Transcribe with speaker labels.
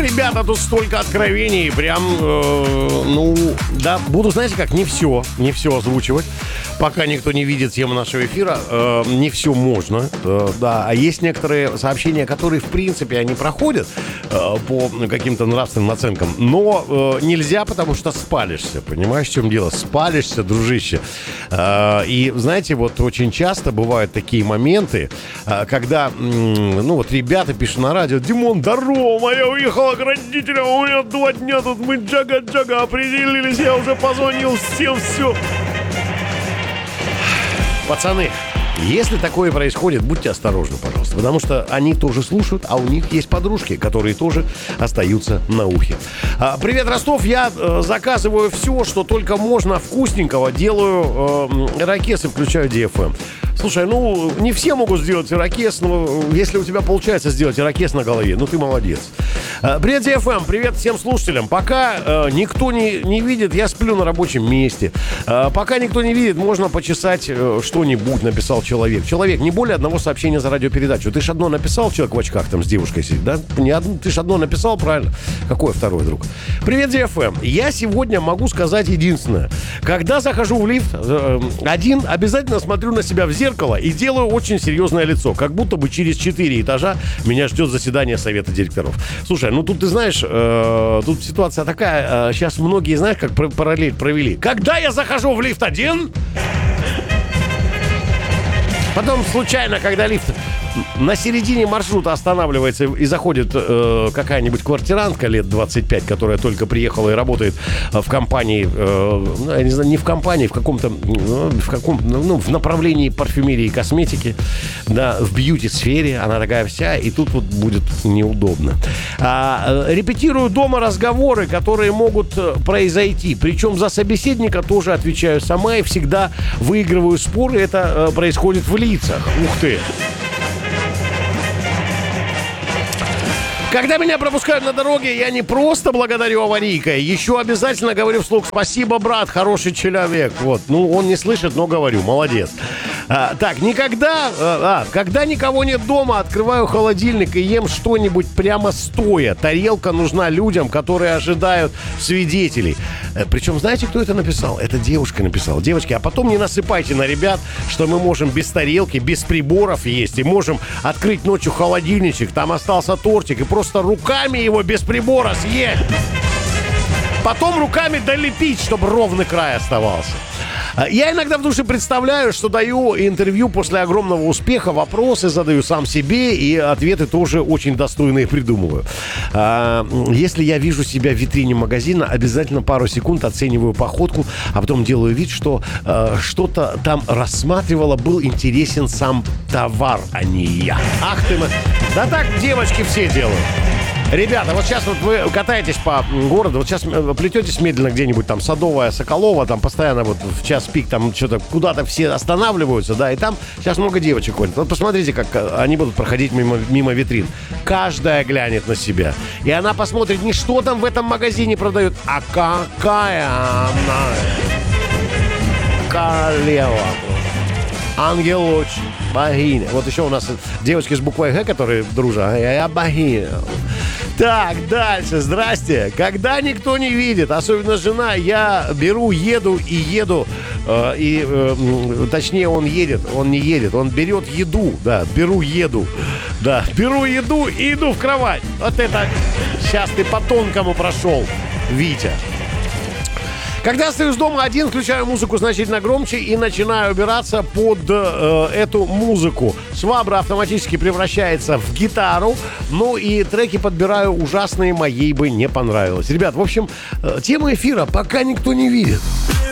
Speaker 1: ребята, тут столько откровений. Прям, буду, знаете как, не все озвучивать. Пока никто не видит тему нашего эфира, не все можно. А есть некоторые сообщения, которые, в принципе, они проходят по каким-то нравственным оценкам. Но нельзя, потому что спалишься. Понимаешь, в чем дело? Спалишься, дружище. И, знаете, вот очень часто бывают такие моменты, когда, ребята пишут на радио: Димон, здорово, я уехала к родителям, у меня 2 дня тут мы джага-джага определились, я уже позвонил всем, все. Пацаны, если такое происходит, будьте осторожны, пожалуйста, потому что они тоже слушают, а у них есть подружки, которые тоже остаются на ухе. Привет, Ростов, я заказываю все, что только можно вкусненького, делаю ирокез и включаю DFM. Слушай, не все могут сделать ирокез, но если у тебя получается сделать ирокез на голове, ты молодец. Привет, DFM, привет всем слушателям. Пока никто не видит, я сплю на рабочем месте. Пока никто не видит, можно почесать что-нибудь, написал человек. Человек, не более одного сообщения за радиопередачу. Ты ж одно написал, человек в очках там с девушкой сидит, да? Ты ж одно написал, правильно? Какое второе, друг? Привет, DFM. Я сегодня могу сказать единственное. Когда захожу в лифт один, обязательно смотрю на себя в зеркало и делаю очень серьезное лицо, как будто бы через 4 этажа меня ждет заседание совета директоров. Слушай, тут ты знаешь, тут ситуация такая, сейчас многие, знаешь, как параллель провели. Когда я захожу в лифт один, потом случайно, когда лифт на середине маршрута останавливается и заходит какая-нибудь квартирантка лет 25, которая только приехала и работает в компании, я не знаю, не в компании, в направлении парфюмерии и косметики, да, в бьюти-сфере, она такая вся, и тут вот будет неудобно. Репетирую дома разговоры, которые могут произойти, причем за собеседника тоже отвечаю сама и всегда выигрываю споры, это происходит в лицах. Ух ты! Когда меня пропускают на дороге, я не просто благодарю аварийкой, еще обязательно говорю вслух: спасибо, брат, хороший человек. Вот, он не слышит, но говорю, молодец. Когда никого нет дома, открываю холодильник и ем что-нибудь прямо стоя. Тарелка нужна людям, которые ожидают свидетелей. Причем, знаете, кто это написал? Это девушка написала. Девочки, а потом не насыпайте на ребят, что мы можем без тарелки, без приборов есть, и можем открыть ночью холодильничек, там остался тортик, и просто руками его без прибора съесть. Потом руками долепить, чтобы ровный край оставался. Я иногда в душе представляю, что даю интервью после огромного успеха, вопросы задаю сам себе и ответы тоже очень достойные придумываю. Если я вижу себя в витрине магазина, обязательно пару секунд оцениваю походку, а потом делаю вид, что что-то там рассматривала, был интересен сам товар, а не я. Ах ты, да так девочки все делают. Ребята, вот сейчас вот вы катаетесь по городу, вот сейчас плететесь медленно где-нибудь там Садовая, Соколова, там постоянно вот в час пик там что-то куда-то все останавливаются, да, и там сейчас много девочек ходит. Вот посмотрите, как они будут проходить мимо витрин. Каждая глянет на себя. И она посмотрит не что там в этом магазине продают, а какая она. Королева. Ангелочек, богиня. Вот еще у нас девочки с буквой Г, которые дружат. Я богиня. Так, дальше. Здрасте. Когда никто не видит, особенно жена, я еду. Точнее, он едет, он не едет. Он берет еду. Да, беру еду и иду в кровать. Вот это сейчас ты по тонкому прошел, Витя. Когда остаюсь дома один, включаю музыку значительно громче и начинаю убираться под эту музыку. Швабра автоматически превращается в гитару, и треки подбираю ужасные, моей бы не понравилось. Ребят, в общем, тема эфира «Пока никто не видит».